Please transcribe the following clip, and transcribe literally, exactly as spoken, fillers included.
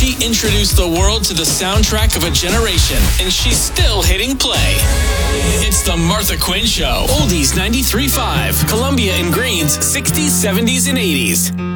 She introduced the world to the soundtrack of a generation, and she's still hitting play. It's the Martha Quinn Show. Oldies ninety-three point five. Columbia and Greens, sixties, seventies, and eighties.